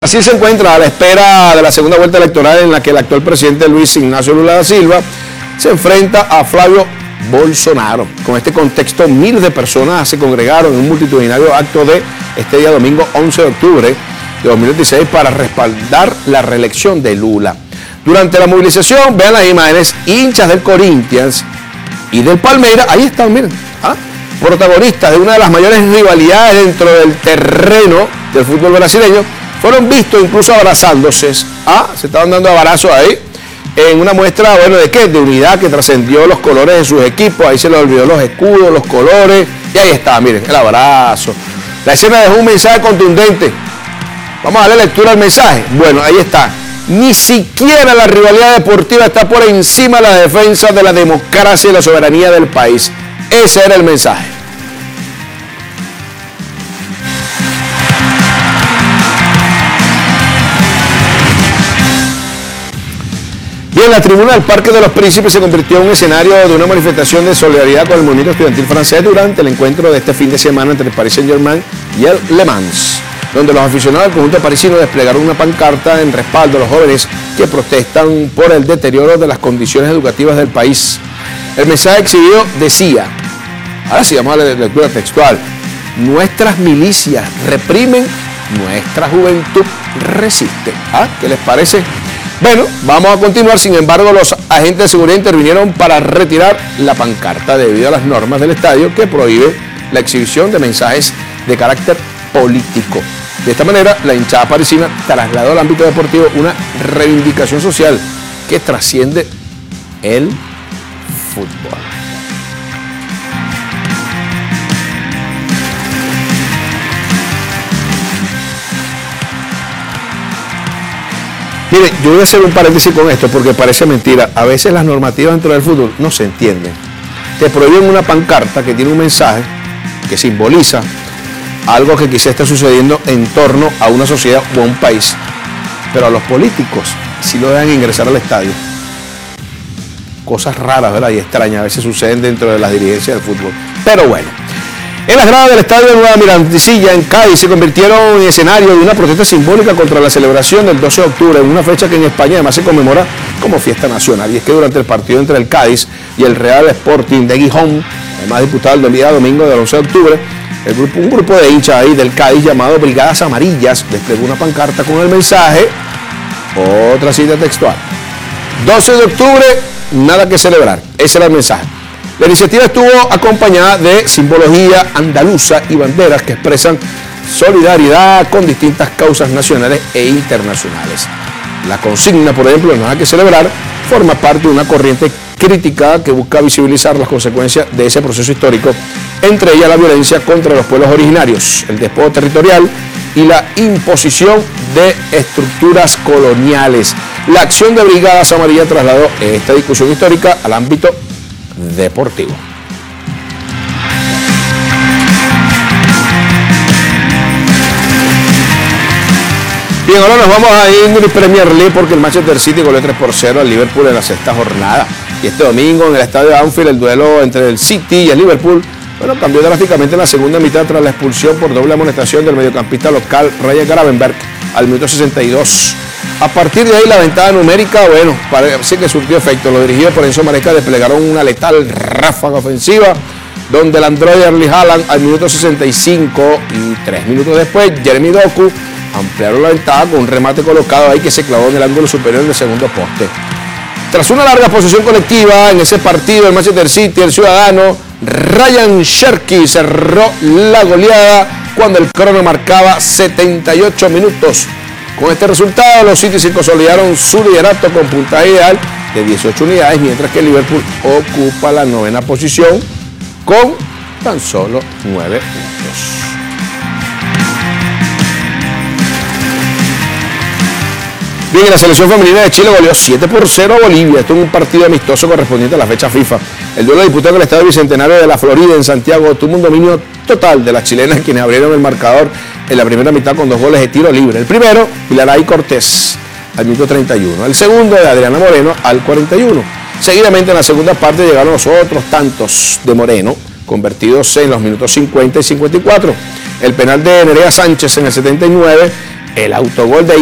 Así se encuentra a la espera de la segunda vuelta electoral en la que el actual presidente Luis Ignacio Lula da Silva se enfrenta a Flavio Bolsonaro. Con este contexto, miles de personas se congregaron en un multitudinario acto de este día domingo 11 de octubre de 2016 para respaldar la reelección de Lula. Durante la movilización, vean las imágenes, hinchas del Corinthians y del Palmeiras, ahí están, miren, protagonistas de una de las mayores rivalidades dentro del terreno del fútbol brasileño, fueron vistos incluso abrazándose, se estaban dando abrazos ahí, en una muestra, bueno, ¿de qué? De unidad que trascendió los colores de sus equipos, ahí se les olvidó los escudos, los colores, y ahí está, miren, el abrazo. La escena dejó un mensaje contundente. Vamos a darle lectura al mensaje. Bueno, ahí está. Ni siquiera la rivalidad deportiva está por encima de la defensa de la democracia y la soberanía del país. Ese era el mensaje. Bien, la tribuna del Parque de los Príncipes se convirtió en un escenario de una manifestación de solidaridad con el movimiento estudiantil francés durante el encuentro de este fin de semana entre el Paris Saint-Germain y el Le Mans, donde los aficionados del conjunto parisino desplegaron una pancarta en respaldo a los jóvenes que protestan por el deterioro de las condiciones educativas del país. El mensaje exhibido decía, ahora sí vamos a la lectura textual: nuestras milicias reprimen, nuestra juventud resiste. ¿Qué les parece? Bueno, vamos a continuar. Sin embargo, los agentes de seguridad intervinieron para retirar la pancarta debido a las normas del estadio que prohíbe la exhibición de mensajes de carácter político. De esta manera, la hinchada parisina trasladó al ámbito deportivo una reivindicación social que trasciende el fútbol. Mire, yo voy a hacer un paréntesis con esto porque parece mentira. A veces las normativas dentro del fútbol no se entienden. Te prohíben una pancarta que tiene un mensaje que simboliza algo que quizá está sucediendo en torno a una sociedad o a un país. Pero a los políticos sí lo dejan ingresar al estadio. Cosas raras, ¿verdad? Y extrañas a veces suceden dentro de las dirigencias del fútbol. Pero bueno. En las gradas del estadio de Nueva Mirandilla, en Cádiz, se convirtieron en escenario de una protesta simbólica contra la celebración del 12 de octubre, en una fecha que en España además se conmemora como fiesta nacional. Y es que durante el partido entre el Cádiz y el Real Sporting de Gijón, además disputado el día domingo del 11 de octubre, un grupo de hinchas ahí del Cádiz llamado Brigadas Amarillas desplegó una pancarta con el mensaje, otra cita textual: 12 de octubre, nada que celebrar. Ese era el mensaje. La iniciativa estuvo acompañada de simbología andaluza y banderas que expresan solidaridad con distintas causas nacionales e internacionales. La consigna, por ejemplo, no hay que celebrar, forma parte de una corriente crítica que busca visibilizar las consecuencias de ese proceso histórico, entre ellas la violencia contra los pueblos originarios, el despojo territorial y la imposición de estructuras coloniales. La acción de Brigadas Amarillas trasladó esta discusión histórica al ámbito deportivo. Bien, ahora nos vamos a English Premier League porque el Manchester City goleó 3-0 al Liverpool en la sexta jornada. Y este domingo en el estadio de Anfield, el duelo entre el City y el Liverpool, bueno, cambió drásticamente en la segunda mitad tras la expulsión por doble amonestación del mediocampista local Ryan Gravenberch al minuto 62. A partir de ahí la ventaja numérica, bueno, parece que surtió efecto. Los dirigidos por Enzo Maresca desplegaron una letal ráfaga ofensiva, donde el androide Erling Haaland al minuto 65 y 3 minutos después, Jeremy Doku ampliaron la ventaja con un remate colocado ahí que se clavó en el ángulo superior del segundo poste. Tras una larga posesión colectiva en ese partido, el Manchester City, el ciudadano Ryan Cherki cerró la goleada cuando el crono marcaba 78 minutos. Con este resultado, los City se consolidaron su liderato con puntaje ideal de 18 unidades, mientras que el Liverpool ocupa la novena posición con tan solo 9 puntos. Bien, la selección femenina de Chile goleó 7-0 a Bolivia. Esto es un partido amistoso correspondiente a la fecha FIFA. El duelo disputado en el Estadio Bicentenario de la Florida, en Santiago, tuvo un dominio total de las chilenas, quienes abrieron el marcador en la primera mitad con 2 goles de tiro libre. El primero, Pilaray Cortés, al minuto 31. El segundo, de Adriana Moreno, al 41. Seguidamente, en la segunda parte, llegaron los otros tantos de Moreno, convertidos en los minutos 50 y 54. El penal de Nerea Sánchez en el 79 El autogol de